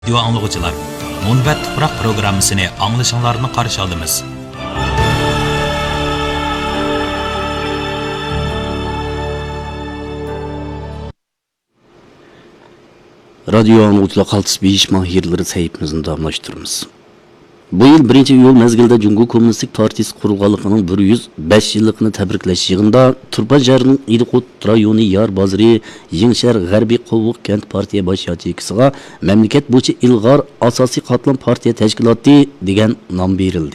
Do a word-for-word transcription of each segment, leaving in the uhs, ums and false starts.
Diyo anlıqçılar, Munbat Tuproq programmasını anglışınlarını qarşı alımız. Radyo anlıqçılar qaltış beyiş mahirleri sahipimizin damlaştırımız. Bu yıl birinci yol mezgilde Cungo Komünistik Partisi kurulğanlığının bir yüz beş yıllıqını təbrikləş yığında Turpa Jarının İliqot rayonu Yar Bazırı Yengşər G'arbiy Qovuq Kent Partiya baş yachikisiga memleket bo'yicha ilg'or asosiy qatlam partiya tashkiloti degan nom berildi.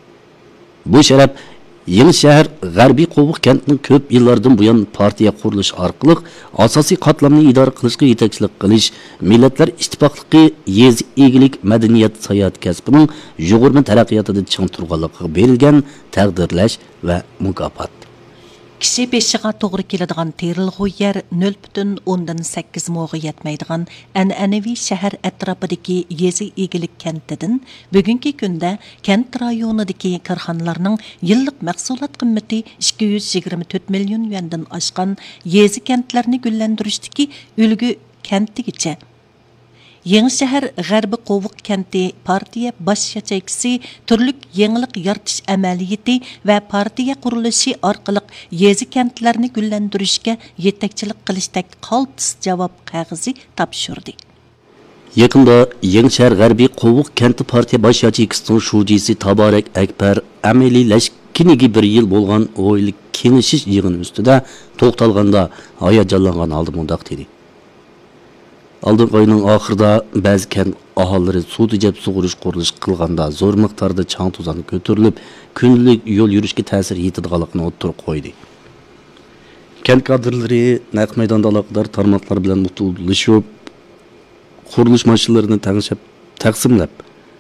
Bu sharaf Yengşər G'arbiy Qovuq Kentning ko'p yillardan buyon partiya qurilish orqali asosiy qatlamni idora qilishga yetakchilik qilish, Millatlar Ittifoqligi yezi egilik madaniyat sayohat kasbining yuqori taraqqiyotida ching turganligiga berilgan taqdirlash va mukofot. Kishi beshiga to'g'ri keladigan terilg'u yer nol butun o'ndan sakkiz mo'ga yetmaydigan an'anaviy shahar atrofidagi yezi egilik kentidan bugungi kunda kent rayonidagi korxonalarning yillik mahsulot qimmati ikki yuz yigirma to'rt million yuandan oshgan yezi kentlarni gullantirishdagi ulgu kentigacha Yengşəhər G'arbiy Qovuq kenti partiya baş yachaychisi turlik yangilik yaratish amaliyati va partiya qurilishi orqali yezi kentlarni gullantirishga yetakchilik qilishdek qaltis javob qog'ozi topshirdi. Yaqinda Yengşər G'arbiy Qovuq kenti partiya baş yachaychisining shujisi Tabarak Akbar amaliylashkiniga bir yil bo'lgan o'ylik kengashish yig'ini ustida to'xtalganda hayajonlangan oldi mundaq dedi. Aldın ayının ahırda bazı kent ahalları su tejab sug'urish qurilish qilganda zo'r miqdorda chang tuzani ko'tarilib, kunlik yo'l yurishga ta'sir yetadiganligini o'ttirib qo'ydi. Kent kadrlari naq maydonda aloqador tarmoqlar bilan mutlulashib, qurilish mashinalarini tangshab, taqsimlab,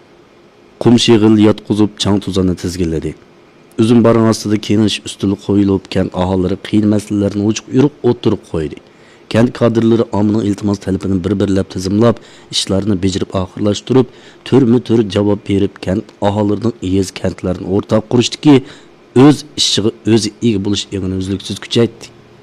qum shig'il yotqizib chang tuzani tizginladi. Uzun baron ostida kengash ustuli qo'yilib, kent ahalları qiyin masalalarni ochiq yurib o'ttirib qo'ydi. Kent kadrları amının iltimas talabini bir-birlab tizimlab, işlerini becerip ahırlaştırıp, tür-mü-tür cevap verip, kent ahallarının iyez kentlerini ortak kuruştiki, öz işçiği özü iyi buluş yığını üzlüksüz küçeytti.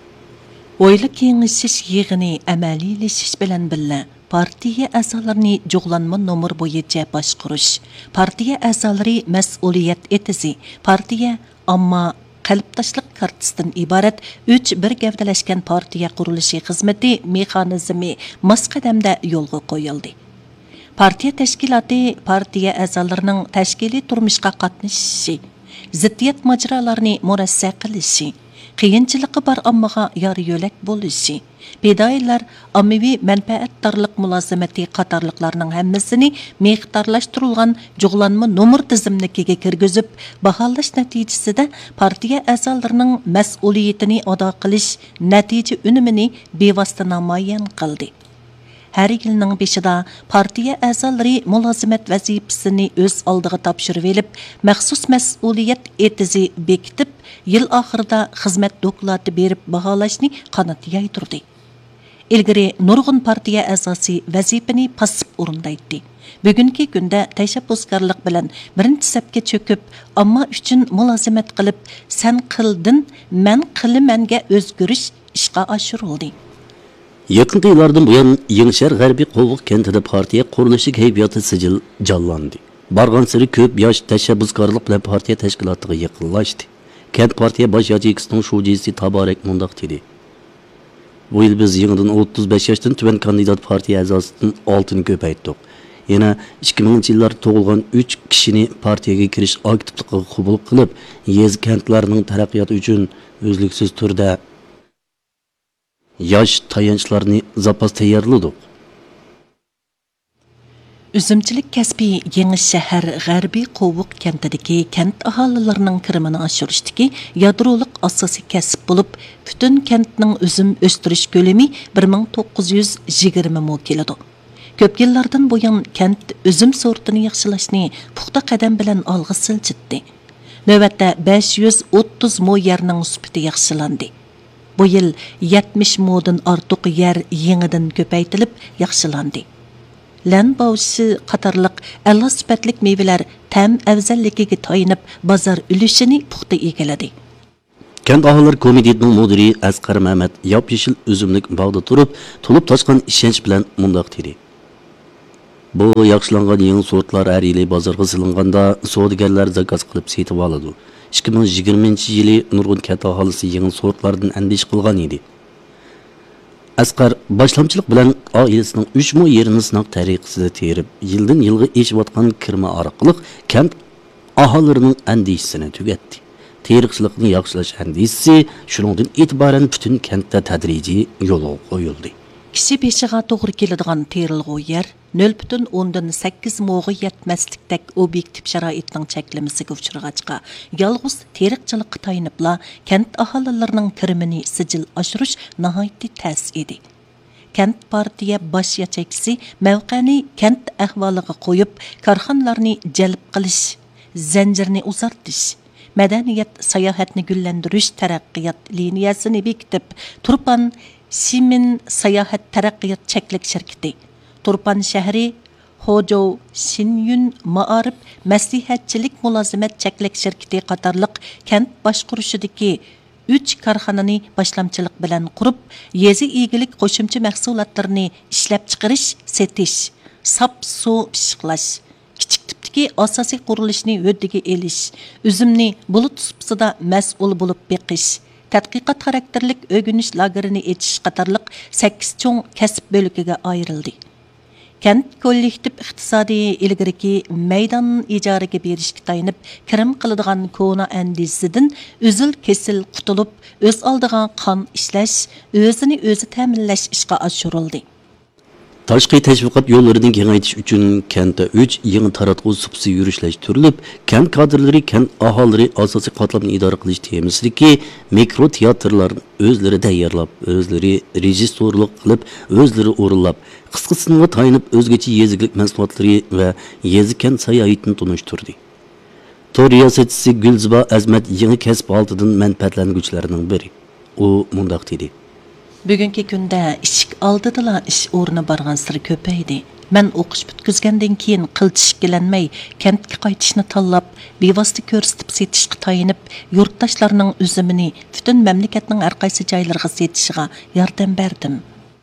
Oylu kengishish yig'ini amaliylashish bilan birga partiya a'zolarini jo'g'lanma nomer bo'yicha boshqarish, partiya a'zolari mas'uliyat etizi, partiya ammo qalbtashlik kartasidan iborat uch bir gavdalashgan partiya qurilishi xizmati mexanizmi masqadamda yo'lga qo'yildi. Partiya tashkiloti partiya a'zolarining tashkiliy turmushga qatnashishi, ziddiyat majralarini murassa qilishi, qiyinchiligi bor ommaga yor yo'lak bo'lishi, fidoyilar ommaviy manfaatdorlik mulozimati qatorliqlarning hammasini miqdorlashtirilgan jo'g'lanma nomer tizimligiga kirgizib, baholash natijasida partiya a'zolarining mas'uliyatini ado qilish natija unumini bevosita namoyon qildi. Her yilning beshida partiya a'zolari mulozimat vazifasini o'z oldiga topshirib olib, maxsus mas'uliyat etizi bekitib, yil oxirida xizmat doklati berib baholashni qanot yaydirdi. Ilgari nurg'un partiya a'zosi vazifani pasib o'rindaydi. Bugungi kunda tashabbuskorlik bilan birinchi safga cho'kib, ammo uchun mulozimat qilib, sen qildin, men qilimanga o'zgarish ishga oshirildi. Yakında yıllardan bu yan Yengşər G'arbiy Qovuq kentida partiya qurilishi kayfiyati sijil jonlandi. Bargan siri ko'p yosh tashabbuskorlik bilan partiya tashkilotiga yaqinlashdi. Kent partiya baş yachaychisining shujisi Tabarak mundaq dedi. Bu yil biz yangidan o'ttiz besh yoshdan tuban kandidat partiya a'zosidan oltini ko'paytdik. Yana ikki minginchi yillarda tug'ilgan uch kishini partiyaga kirish aktivligiga qabul qilib, yez kentlarning taraqqiyoti uchun o'zliksiz turda yosh tayanchlarni zapas tayyorladik. Üzümçilik kasbi Yengşəhər G'arbiy Qovuq kentidagi kent aholilarining kirimini oshirishdagi yadroliq asosiy kasb bo'lib, butun kentning üzüm o'stirish ko'lami bir ming to'qqiz yuz yigirma mo keladi. Ko'p yillardan buyon kent üzüm sortini yaxshilashni puxta qadam bilan olg'a siljitdi. Navbatda besh yuz o'ttiz mo yerning sifati yaxshilandi. Bu yil yetmish modan ortiq yer yangidan ko'paytirilib yaxshilandi. Lan bavshi qatorliq a'lo sifatlik mevalar tam afzalligiga to'yinib bozor ulushini puxta egalladi. Kent ahallar komitetining mudiri Asqar Mehmet yap-yeşil üzümlük bağda turib, to'lib toshgan ishonch bilan mundaq dedi. Bu yaxshilangan yangi sortlar har yili bozorga silinganda savdogarlar zakaz qilib setib oladi. ikki ming yigirmanchi yili nurg'un kent aholisi yangi sortlardan andish qilgan edi. Asqar boshlamchilik bilan oilasining uch mo yerini sinov tariqasida terib, yildan yilga eshiyotgan kirma orqali kent aholilarining andisini tugatdi. Teriqchilikni yaxshilash andisi shuningdan e'tiboran butun kentda tadrijiy yo'lga qo'yildi. Kishi beshiga to'g'ri keladigan terilg'u yer nol butun o'ndan sakkiz mo'g'i yetmaslikdek obyektiv sharoitning cheklamasiga uchrag'achqa yolg'iz teriqchilikqa tayinibla kent aholilarining kirimini sijil oshirish nihoyatda tas edi. Kent partiya bosh yachakchisi mavqani kent ahvoliga qo'yib, korxonalarni jalb qilish, zanjirni uzartish, madaniyat sayohatni gullantirish taraqqiyot liniyasini bekitib, Turpan Simin sayohat taraqqiyot cheklik shirkati, Turpan shahri Hojou Shinyun Ma'arif maslahatchilik mulozimat cheklik shirkati qatorliq kent boshqurishidagi uch korxonani boshlamchilik bilan qurib, yezi egilik qo'shimcha mahsulotlarini ishlab chiqarish, setish, sap suv pishiqlash, kichik tipdagi asosiy qurilishni huddiga elish, uzumni bulut supsida mas'ul bo'lib beqish, tadqiqot xarakterlik o'g'inish lagerini etish qatorliq sakkiz cho'ng kasb bo'ligiga ayrildi. Kent kollektiv iqtisodiy ilgiriki maydon ijaraga berishga tayinib, kirim qiladigan kona andisidan uzil kesil qutulib, o'z oldigan qon ishlash, o'zini o'zi ta'minlash ishga oshirildi. Tashqi tashviqot yo'llarini kengaytirish uchun kentda uch yangi taratquv subsi yurishlashtiriilib, kent kadrlari, kent aholilari asosiy qatlamni idora qilish temasidagi mikro teatrlarni o'zlari tayyorlab, o'zlari rejissyorlik qilib, o'zlari o'rinlab, qisqa sinfga tayinib o'zgacha yeziklik mahsulotlari va yezi kent sayohatini tunishtirdi. Tor riyosatchisi Gulziba Azmat yangi kasb oldidan manfaatlanuvchilarning biri. U mundaq dedi: Bugungi kunda ishik oldidala ish o'rni bargan sir ko'paydi. Men o'qish bitkizgandan keyin qiltishkilanmay, kentga qaytishni tanlab, bevosita ko'rsatib setishga tayinib, yurtdoshlarning uzumini butun mamlakatning har qaysi joylariga setishiga yordam berdim.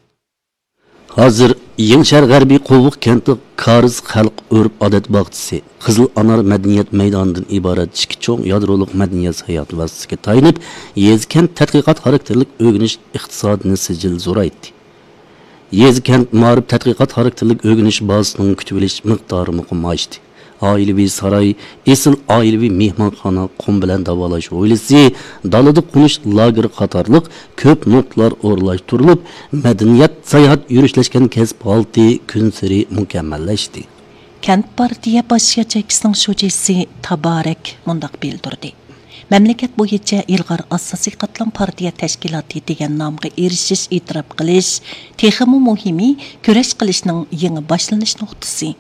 Hozir Yangichar G'arbiy Qo'vuq kenti Kariz xalq urf odat bog'chisi, Qizil Anar madaniyat maydonidan iborat ikki cho'ng yadroliq madaniyat hayot vasitasiga tayinib, Yezkent tadqiqot xarakterlik o'rganish iqtisodini sijil zo'raytdi. Yezkent ma'rif tadqiqot xarakterlik o'rganish bazasining kutib olish miqdori muqimlashdi. Oilaviy saroy, esil oilaviy mehmonxona, qum bilan davolash oilasi, dalada qo'nish lager qatorliq ko'p nuqtalar o'rlashtirilib, madaniyat sayohat yurishlashgan kasb holati kun sari mukammallashdi. Kent partiya bosh yachakchisining shujasi Tabarak mundaq bildirdi. Mamlakat bo'yicha ilg'or asosiy qatlam partiya tashkiloti degan nomga erishish, e'tirof qilish, texmi muhimi kurash qilishning yangi boshlanish nuqtasi.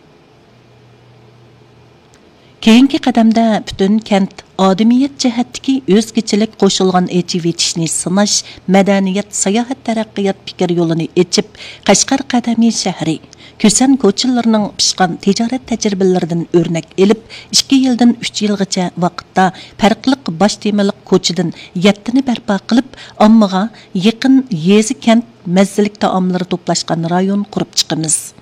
Keyingi qadamda butun kent odamiyat jihatdagi o'zgachilik qo'shilgan echivitishni sinash, madaniyat sayohat taraqqiyot fikr yo'lini echib, Qashqar qadamiy shahri Ko'san ko'chilarining pishgan tijorat tajribalaridan o'rnak elib, ikki yildan uch yilgacha vaqtda farqli bosh temalik ko'chidan yettini barpo qilib, ommaga yaqin yezi kent mazzilik taomlari to'plashgan rayon qurib chiqamiz.